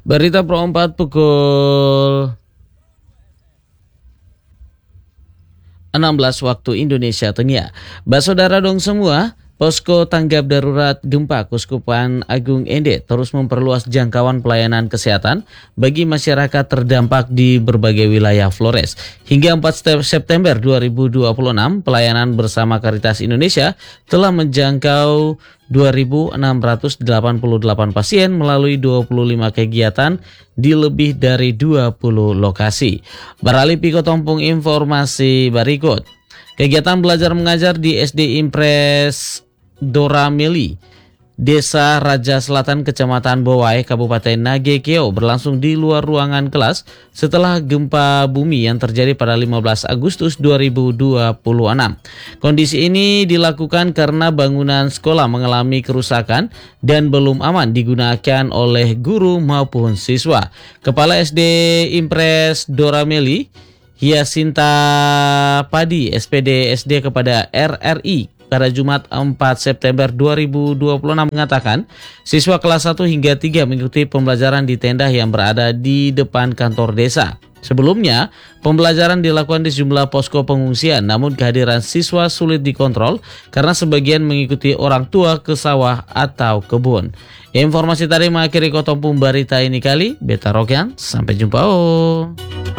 Berita Pro 4 pukul 16 waktu Indonesia Tengah. Saudara dong semua, Posko Tanggap Darurat Gempa Kuskupan Agung Ende terus memperluas jangkauan pelayanan kesehatan bagi masyarakat terdampak di berbagai wilayah Flores. Hingga 4 September 2026, pelayanan bersama Caritas Indonesia telah menjangkau 2.688 pasien melalui 25 kegiatan di lebih dari 20 lokasi. Beralih Piko Tompung informasi berikut. Kegiatan belajar mengajar di SD Impres Dorameli, Desa Raja Selatan, Kecamatan Bowai, Kabupaten Nagekeo berlangsung di luar ruangan kelas setelah gempa bumi yang terjadi pada 15 Agustus 2026. Kondisi ini dilakukan karena bangunan sekolah mengalami kerusakan dan belum aman digunakan oleh guru maupun siswa. Kepala SD Impres Dorameli, Hyasinta Padi, SPD SD kepada RRI pada Jumat 4 September 2026 mengatakan siswa kelas 1 hingga 3 mengikuti pembelajaran di tenda yang berada di depan kantor desa. Sebelumnya, pembelajaran dilakukan di sejumlah posko pengungsian, namun kehadiran siswa sulit dikontrol karena sebagian mengikuti orang tua ke sawah atau kebun. Informasi tadi mengakhiri Kotompung berita ini kali. Beta Rogan, sampai jumpa.